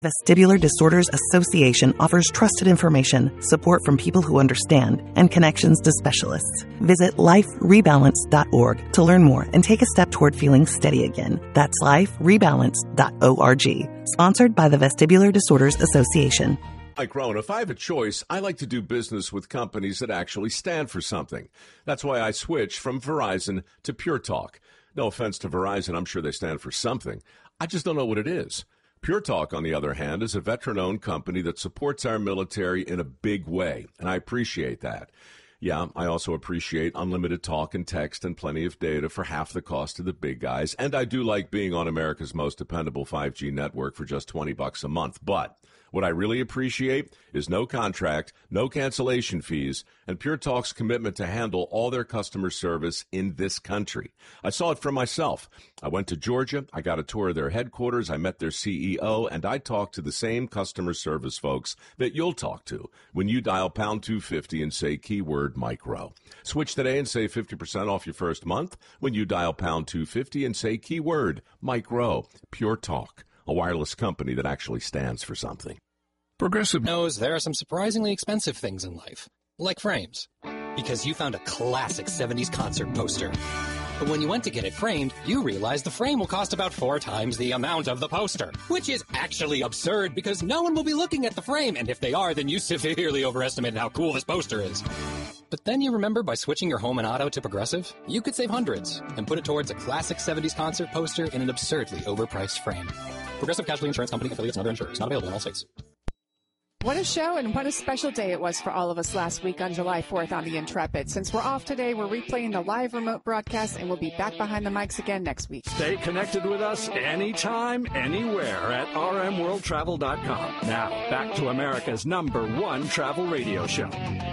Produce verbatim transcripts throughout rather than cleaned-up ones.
Vestibular Disorders Association offers trusted information, support from people who understand, and connections to specialists. Visit life rebalance dot org to learn more and take a step toward feeling steady again. That's life rebalance dot org. Sponsored by the Vestibular Disorders Association. Mike Rowan, if I have a choice, I like to do business with companies that actually stand for something. That's why I switched from Verizon to Pure Talk. No offense to Verizon, I'm sure they stand for something. I just don't know what it is. Pure Talk, on the other hand, is a veteran-owned company that supports our military in a big way, and I appreciate that. Yeah, I also appreciate unlimited talk and text and plenty of data for half the cost of the big guys, and I do like being on America's most dependable five G network for just twenty bucks a month, but what I really appreciate is no contract, no cancellation fees, and Pure Talk's commitment to handle all their customer service in this country. I saw it for myself. I went to Georgia, I got a tour of their headquarters, I met their C E O, and I talked to the same customer service folks that you'll talk to when you dial pound two fifty and say keyword Mike Rowe. Switch today and save fifty percent off your first month when you dial pound two fifty and say keyword Mike Rowe. Pure Talk, a wireless company that actually stands for something. Progressive knows there are some surprisingly expensive things in life, like frames, because you found a classic seventies concert poster. But when you went to get it framed, you realized the frame will cost about four times the amount of the poster, which is actually absurd because no one will be looking at the frame, and if they are, then you severely overestimated how cool this poster is. But then you remember by switching your home and auto to Progressive, you could save hundreds and put it towards a classic seventies concert poster in an absurdly overpriced frame. Progressive Casualty Insurance Company, affiliates, and other insurers. Not available in all states. What a show and what a special day it was for all of us last week on July fourth on the Intrepid. Since we're off today, we're replaying the live remote broadcast, and we'll be back behind the mics again next week. Stay connected with us anytime, anywhere at r m world travel dot com. Now, back to America's number one travel radio show.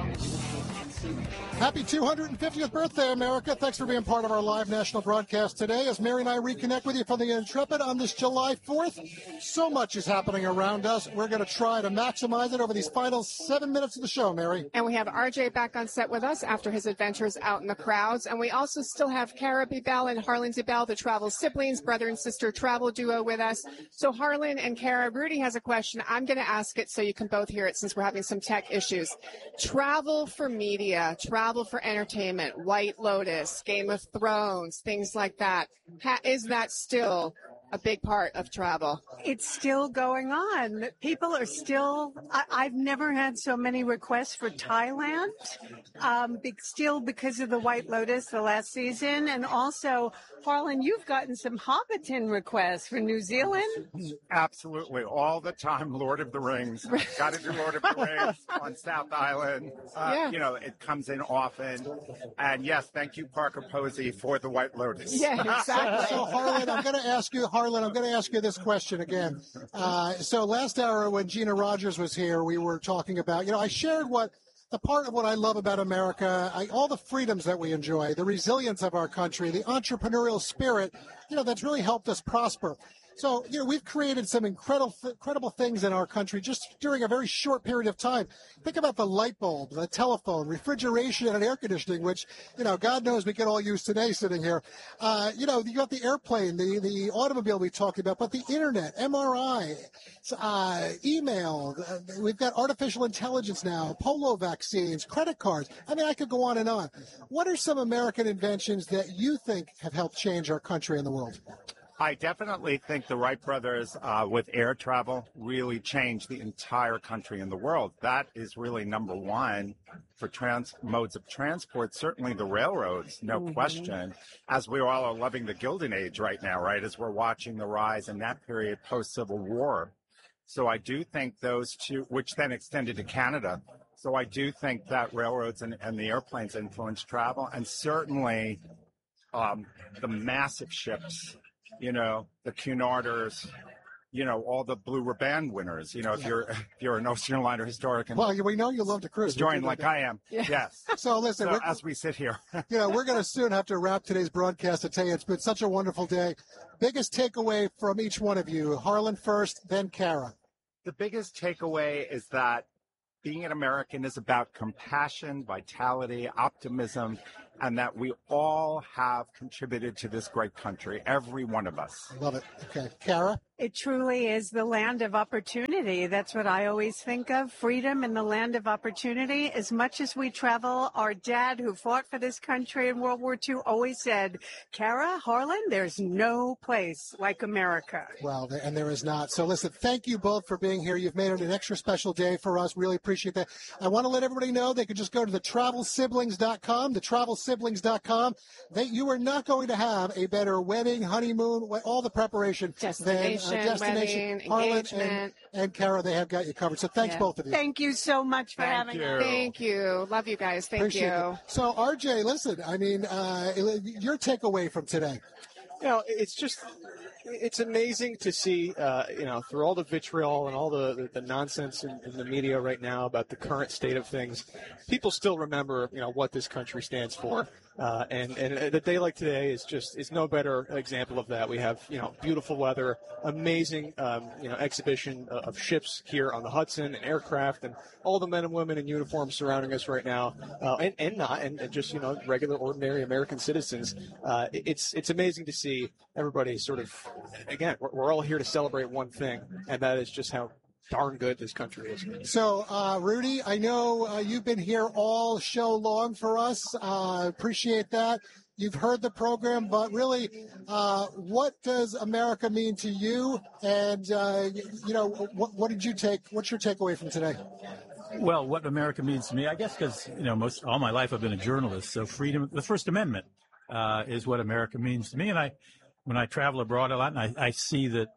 Happy two hundred fiftieth birthday, America. Thanks for being part of our live national broadcast today as Mary and I reconnect with you from the Intrepid on this July fourth. So much is happening around us. We're going to try to maximize it over these final seven minutes of the show, Mary. And we have R J back on set with us after his adventures out in the crowds. And we also still have Cara Bebel and Harlan Zibel, the travel siblings, brother and sister travel duo with us. So Harlan and Cara, Rudy has a question. I'm going to ask it so you can both hear it since we're having some tech issues. Travel for media, travel for entertainment, White Lotus, Game of Thrones, things like that. Ha- is that still a big part of travel? It's still going on. People are still, I, I've never had so many requests for Thailand, um, be, still because of the White Lotus the last season. And also, Harlan, you've gotten some Hobbiton requests for New Zealand. Absolutely. All the time, Lord of the Rings. Got to do Lord of the Rings on South Island. Uh, yeah. You know, it comes in often. And yes, thank you, Parker Posey, for the White Lotus. Yeah, exactly. So, so Harlan, I'm going to ask you, Harlan, I'm going to ask you this question again. Uh, so last hour when Gina Rogers was here, we were talking about, you know, I shared what the part of what I love about America, I, all the freedoms that we enjoy, the resilience of our country, the entrepreneurial spirit, you know, that's really helped us prosper. So, you know, we've created some incredible, incredible things in our country just during a very short period of time. Think about the light bulb, the telephone, refrigeration, and air conditioning, which, you know, God knows we can all use today sitting here. Uh, you know, you got the airplane, the, the automobile we talked about, but the internet, M R I, uh, email, uh, we've got artificial intelligence now, polio vaccines, credit cards. I mean, I could go on and on. What are some American inventions that you think have helped change our country and the world? I definitely think the Wright brothers uh, with air travel really changed the entire country and the world. That is really number one for trans modes of transport, certainly the railroads, no mm-hmm. question, as we all are loving the Gilded Age right now, right, as we're watching the rise in that period post-Civil War. So I do think those two, which then extended to Canada. So I do think that railroads and, and the airplanes influenced travel, and certainly um, the massive ships. You know, the Cunarders, you know, all the Blue Ribbon winners. You know, if you're if you're an ocean liner historian. Well, we know you love to cruise. Join like I am. Yeah. Yes. So listen, so as we sit here. You know, we're going to soon have to wrap today's broadcast. I tell you, it's been such a wonderful day. Biggest takeaway from each one of you. Harlan first, then Cara. The biggest takeaway is that being an American is about compassion, vitality, optimism. and that we all have contributed to this great country, every one of us. Love it. Okay. Kara? It truly is the land of opportunity. That's what I always think of, freedom in the land of opportunity. As much as we travel, our dad who fought for this country in World War Two always said, Kara, Harlan, there's no place like America. Well, and there is not. So listen, thank you both for being here. You've made it an extra special day for us. Really appreciate that. I want to let everybody know they can just go to the travel siblings dot com, the travel siblings dot com. They, you are not going to have a better wedding, honeymoon, all the preparation Destination. than uh, destination. Wedding, Harlan engagement. and, and Kara, they have got you covered. So thanks Yeah. both of you. Thank you so much for Thank having you. us. Thank you. Love you guys. Thank Appreciate you. it. So R J, listen, I mean, uh, your takeaway from today. You know, it's just, it's amazing to see, uh, you know, through all the vitriol and all the, the, the nonsense in, in the media right now about the current state of things, people still remember, you know, what this country stands for. Uh, and, and a day like today is just, is no better example of that. We have, you know, beautiful weather, amazing, um, you know, exhibition of ships here on the Hudson and aircraft and all the men and women in uniform surrounding us right now, uh, and, and not, and, and just, you know, regular, ordinary American citizens. Uh, it's, it's amazing to see everybody sort of, again, we're, we're all here to celebrate one thing, and that is just how darn good this country is. So, uh, Rudy, I know uh, you've been here all show long for us. Uh, appreciate that. You've heard the program, but really, uh, what does America mean to you? And, uh, you know, what, what did you take? What's your takeaway from today? Well, what America means to me, I guess, because, you know, most all my life I've been a journalist. So freedom, the First Amendment uh, is what America means to me. And I, when I travel abroad a lot, and I, I see that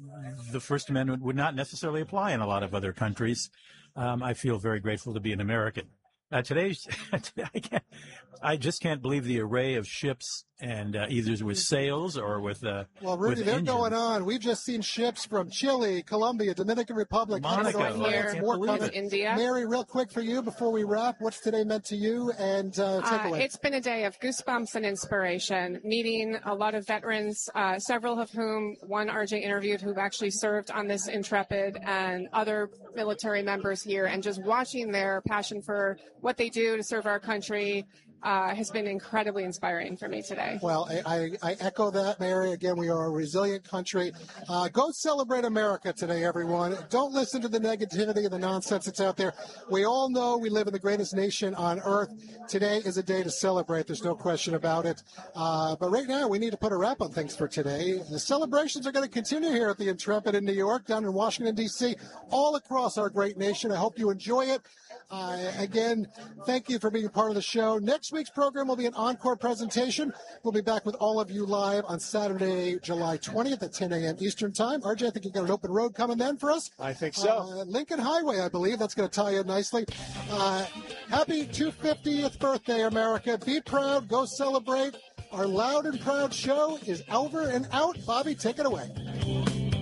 the First Amendment would not necessarily apply in a lot of other countries, um, I feel very grateful to be an American. Uh, today's, I, can't, I just can't believe the array of ships and uh, either with sails or with uh, Well, Rudy, with they're engines. going on. We've just seen ships from Chile, Colombia, Dominican Republic, Monaco. Mexico, I France, can't more believe coming. it. India. Mary, real quick for you before we wrap, what's today meant to you and uh, Uh, takeaway? it's been a day of goosebumps and inspiration, meeting a lot of veterans, uh, several of whom one R J interviewed who've actually served on this Intrepid, and other military members here, and just watching their passion for what they do to serve our country uh, has been incredibly inspiring for me today. Well, I, I, I echo that, Mary. Again, we are a resilient country. Uh, go celebrate America today, everyone. Don't listen to the negativity and the nonsense that's out there. We all know we live in the greatest nation on earth. Today is a day to celebrate. There's no question about it. Uh, but right now, we need to put a wrap on things for today. The celebrations are going to continue here at the Intrepid in New York, down in Washington, D C, all across our great nation. I hope you enjoy it. Uh, again, thank you for being a part of the show. Next week's program will be an encore presentation. We'll be back with all of you live on Saturday, July twentieth at ten a.m. Eastern Time. R J, I think you've got an open road coming then for us. I think so. Uh, Lincoln Highway, I believe. That's going to tie in nicely. Uh, happy two hundred fiftieth birthday, America. Be proud. Go celebrate. Our loud and proud show is over and out. Bobby, take it away.